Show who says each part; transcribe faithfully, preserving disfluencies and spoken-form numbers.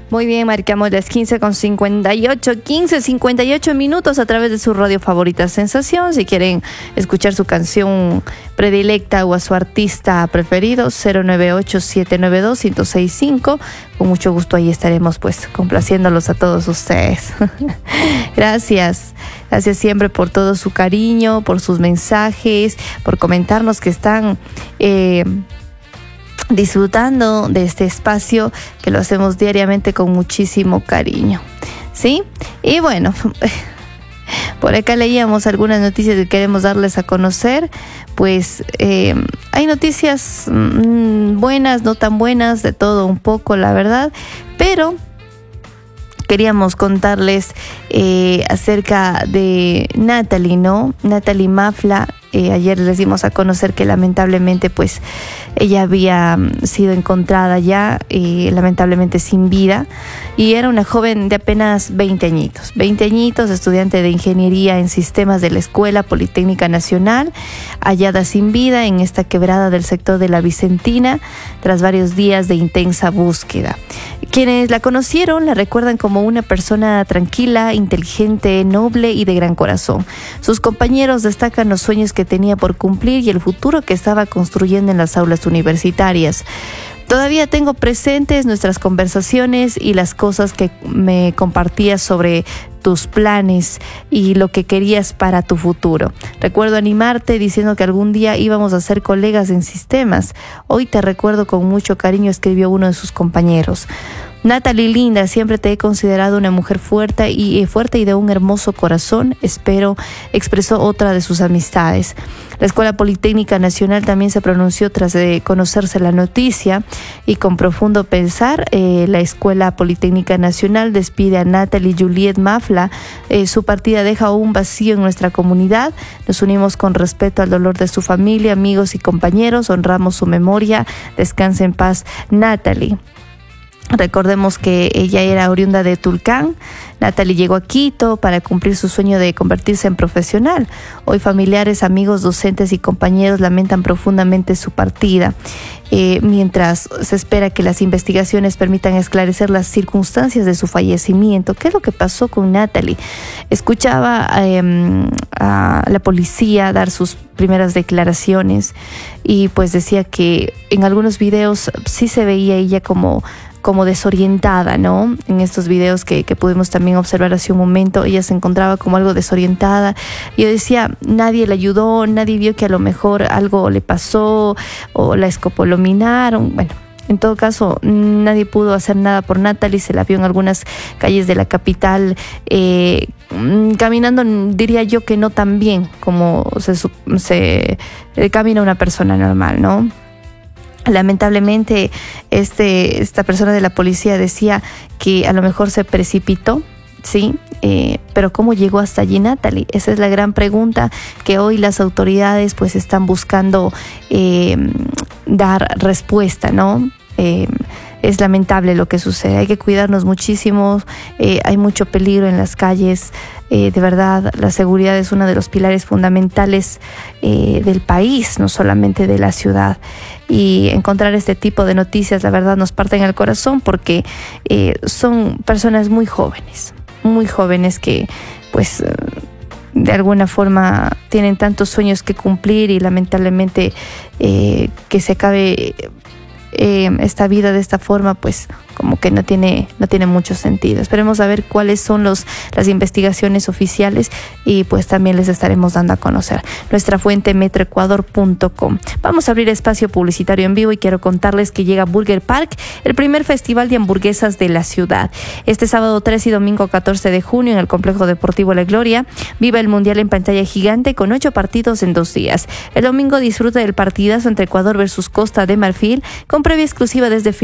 Speaker 1: Muy bien, marcamos las quince con cincuenta y ocho, quince, cincuenta y ocho minutos a través de su radio favorita Sensación. Si quieren escuchar su canción predilecta o a su artista preferido, cero nueve ocho, siete nueve dos, uno cero seis cinco. Con mucho gusto ahí estaremos pues complaciéndolos a todos ustedes. Gracias. Gracias siempre por todo su cariño, por sus mensajes, por comentarnos que están Eh, disfrutando de este espacio que lo hacemos diariamente con muchísimo cariño, ¿sí? Y bueno, por acá leíamos algunas noticias que queremos darles a conocer. Pues eh, hay noticias mmm, buenas, no tan buenas, de todo un poco, la verdad, pero queríamos contarles eh, acerca de Natalie, ¿no? Natalie Mafla. Eh, ayer les dimos a conocer que lamentablemente pues ella había sido encontrada ya, eh, lamentablemente sin vida, y era una joven de apenas veinte añitos, veinte añitos, estudiante de ingeniería en sistemas de la Escuela Politécnica Nacional, hallada sin vida en esta quebrada del sector de la Vicentina tras varios días de intensa búsqueda. Quienes la conocieron la recuerdan como una persona tranquila, inteligente, noble y de gran corazón. Sus compañeros destacan los sueños que tenía por cumplir y el futuro que estaba construyendo en las aulas universitarias. Todavía tengo presentes nuestras conversaciones y las cosas que me compartías sobre tus planes y lo que querías para tu futuro. Recuerdo animarte diciendo que algún día íbamos a ser colegas en sistemas. Hoy te recuerdo con mucho cariño, escribió uno de sus compañeros. Natalie linda, siempre te he considerado una mujer fuerte y, eh, fuerte y de un hermoso corazón, espero, expresó otra de sus amistades. La Escuela Politécnica Nacional también se pronunció tras de conocerse la noticia y con profundo pensar, eh, la Escuela Politécnica Nacional despide a Natalie Juliet Mafla. Eh, su partida deja un vacío en nuestra comunidad. Nos unimos con respeto al dolor de su familia, amigos y compañeros. Honramos su memoria. Descanse en paz, Natalie. Recordemos que ella era oriunda de Tulcán. Natalie llegó a Quito para cumplir su sueño de convertirse en profesional. Hoy familiares, amigos, docentes y compañeros lamentan profundamente su partida. Eh, mientras se espera que las investigaciones permitan esclarecer las circunstancias de su fallecimiento. ¿Qué es lo que pasó con Natalie? Escuchaba eh, a la policía dar sus primeras declaraciones y pues decía que en algunos videos sí se veía ella como como desorientada, ¿no? En estos videos que, que pudimos también observar hace un momento, ella se encontraba como algo desorientada. Yo decía, nadie le ayudó, nadie vio que a lo mejor algo le pasó o la escopolaminaron. Bueno, en todo caso, nadie pudo hacer nada por Natalie. Se la vio en algunas calles de la capital eh, caminando, diría yo que no tan bien como se, se eh, camina una persona normal, ¿no? Lamentablemente, este, esta persona de la policía decía que a lo mejor se precipitó, sí, eh, pero ¿cómo llegó hasta allí Natalie? Esa es la gran pregunta que hoy las autoridades pues están buscando eh, dar respuesta, ¿no? Eh, es lamentable lo que sucede, hay que cuidarnos muchísimo, eh, hay mucho peligro en las calles, eh, de verdad la seguridad es uno de los pilares fundamentales eh, del país, no solamente de la ciudad, y encontrar este tipo de noticias la verdad nos parten el corazón porque eh, son personas muy jóvenes, muy jóvenes que pues de alguna forma tienen tantos sueños que cumplir y lamentablemente eh, que se acabe Eh, esta vida de esta forma pues como que no tiene no tiene mucho sentido. Esperemos a ver cuáles son los las investigaciones oficiales y pues también les estaremos dando a conocer. Nuestra fuente metroecuador punto com. Vamos a abrir espacio publicitario en vivo y quiero contarles que llega Burger Park, el primer festival de hamburguesas de la ciudad. Este sábado tres y domingo catorce de junio en el Complejo Deportivo La Gloria, viva el Mundial en pantalla gigante con ocho partidos en dos días. El domingo disfruta del partidazo entre Ecuador versus Costa de Marfil con previa exclusiva desde